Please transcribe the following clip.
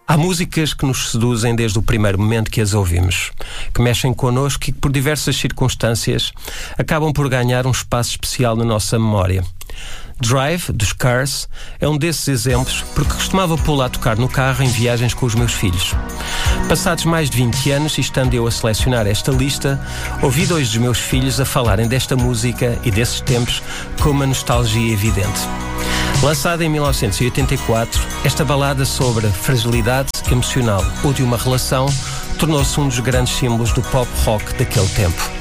Há músicas que nos seduzem desde o primeiro momento que as ouvimos, que mexem connosco e que, por diversas circunstâncias, acabam por ganhar um espaço especial na nossa memória. Drive, dos Cars, é um desses exemplos porque costumava pô-la a tocar no carro em viagens com os meus filhos. Passados mais de 20 anos e estando eu a selecionar esta lista, ouvi dois dos meus filhos a falarem desta música e desses tempos com uma nostalgia evidente. Lançada em 1984, esta balada sobre a fragilidade emocional ou de uma relação tornou-se um dos grandes símbolos do pop rock daquele tempo.